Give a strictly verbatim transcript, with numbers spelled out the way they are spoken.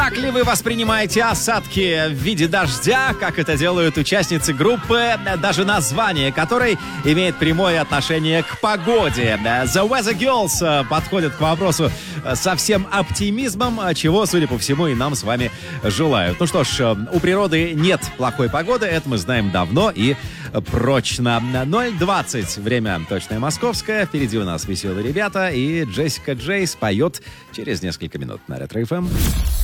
Как ли вы воспринимаете осадки в виде дождя, как это делают участницы группы, даже название которой имеет прямое отношение к погоде? The Weather Girls подходят к вопросу со всем оптимизмом, чего, судя по всему, и нам с вами желают. Ну что ж, у природы нет плохой погоды, это мы знаем давно и прочно. ноль двадцать, время точное московское, впереди у нас веселые ребята, и Джессика Джей споет через несколько минут на Ретро эф эм.